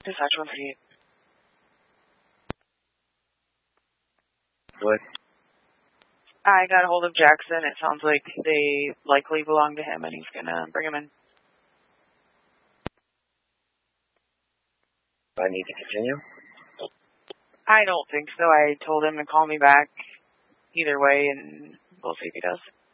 Dispatch 138. What? I got a hold of Jackson. It sounds like they likely belong to him, and he's going to bring them in. Do I need to continue? I don't think so. I told him to call me back either way, and we'll see if he does.